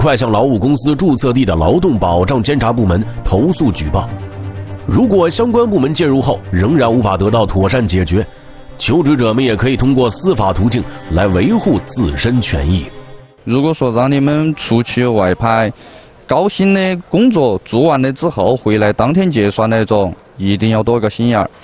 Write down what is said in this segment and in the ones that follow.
快向劳务公司注册地的劳动保障监察部门投诉举报。如果相关部门介入后仍然无法得到妥善解决，求职者们也可以通过司法途径来维护自身权益。 如果说让你们出去外派高薪的工作，做完了之后回来当天结算那种，一定要多个心眼儿。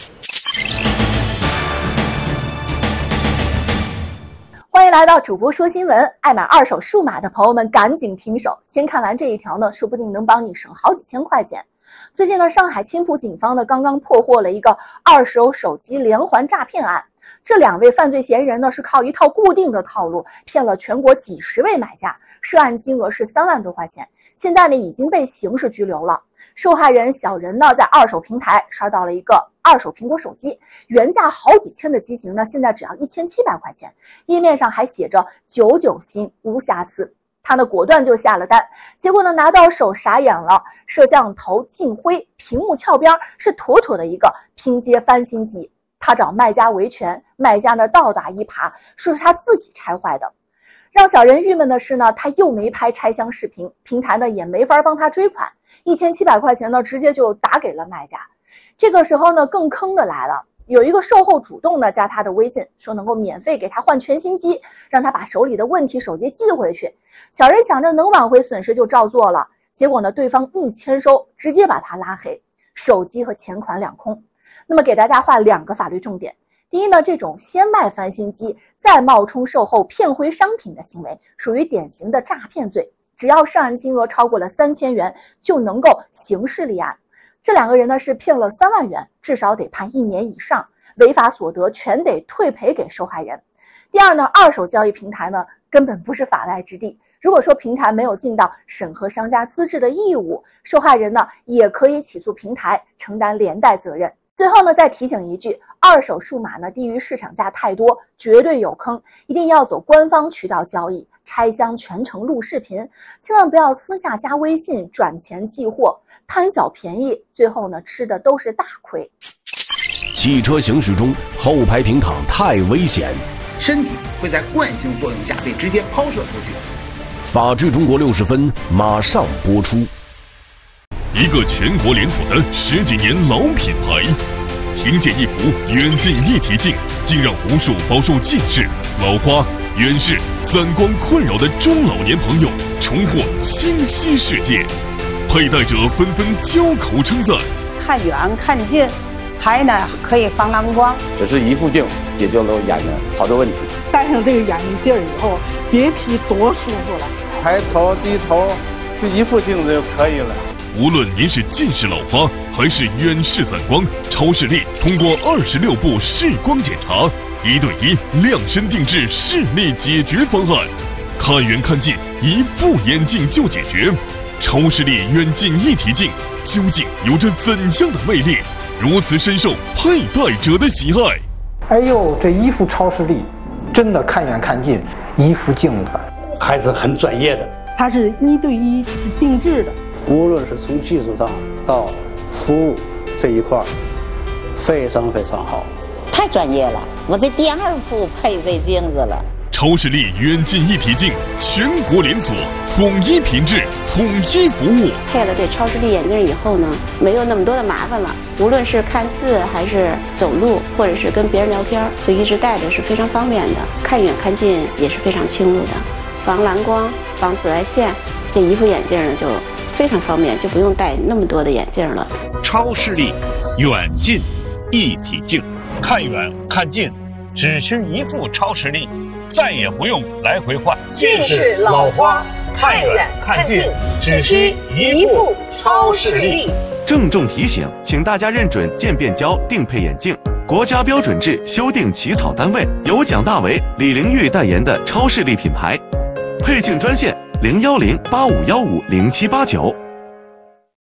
欢迎来到主播说新闻，爱买二手数码的朋友们赶紧停手，先看完这一条呢，说不定能帮你省好几千块钱。最近呢，上海青浦警方呢刚刚破获了一个二手手机连环诈骗案。这2位犯罪嫌疑人呢是靠一套固定的套路骗了全国几十位买家，涉案金额是3万多块钱。现在呢已经被刑事拘留了。受害人小任呢在二手平台刷到了一个二手苹果手机，原价好几千的机型呢，现在只要1700块钱，页面上还写着99新无瑕疵。他呢果断就下了单，结果呢拿到手傻眼了，摄像头进灰，屏幕翘边，是妥妥的一个拼接翻新机。他找卖家维权，卖家呢倒打一耙，说是他自己拆坏的。让小人郁闷的是呢，他又没拍拆箱视频，平台呢也没法帮他追款，1700块钱呢直接就打给了卖家。这个时候呢更坑的来了，有一个售后主动呢加他的微信，说能够免费给他换全新机，让他把手里的问题手机寄回去。小人想着能挽回损失就照做了，结果呢对方一签收，直接把他拉黑，手机和钱款两空。那么给大家画2个法律重点。第一呢，这种先卖翻新机再冒充售后骗回商品的行为属于典型的诈骗罪，只要涉案金额超过了3000元就能够刑事立案。这2个人呢是骗了3万元，至少得判1年以上，违法所得全得退赔给受害人。第二呢，二手交易平台呢根本不是法外之地，如果说平台没有尽到审核商家资质的义务，受害人呢也可以起诉平台承担连带责任。最后呢再提醒一句，二手数码呢低于市场价太多，绝对有坑，一定要走官方渠道交易，拆箱全程录视频，千万不要私下加微信转钱寄货，贪小便宜，最后呢吃的都是大亏。 汽车行驶中后排平躺太危险， 身体会在惯性作用下被直接抛射出去。 法治中国60分马上播出。 一个全国连锁的10几年老品牌，凭借一幅远近一体镜，竟让无数饱受近视、老花、远视、散光困扰的中老年朋友重获清晰世界，佩戴者纷纷交口称赞。 看远看近，还呢可以防蓝光。 这是一副镜解决了眼的好多问题。 戴上这个眼镜以后，别提多舒服了。 抬头低头，就一副镜子就可以了。 无论您是近视老花还是远视散光，超视力通过26步视光检查，1对1量身定制视力解决方案，看远看近一副眼镜就解决。超视力远近一体镜究竟有着怎样的魅力，如此深受佩戴者的喜爱？ 哎呦，这一副超视力真的看远看近，一副镜子还是很专业的。 它是1对1定制的， 无论是从技术上到服务这一块非常非常好， 太专业了。我这第2副配这镜子了。 超视力远近一体镜全国连锁，统一品质，统一服务。 配了这超视力眼镜以后呢，没有那么多的麻烦了，无论是看字还是走路，或者是跟别人聊天，就一直戴着是非常方便的，看远看近也是非常清楚的，防蓝光防紫外线，这一副眼镜呢就非常方便，就不用戴那么多的眼镜了。 超视力远近一体镜，看远看近只需一副超视力，再也不用来回换。 近视老花看远看近只需一副超视力。 郑重提醒，请大家认准渐变胶定配眼镜，国家标准制修订起草单位由蒋大为、李玲玉代言的超视力品牌。配镜专线01085150789。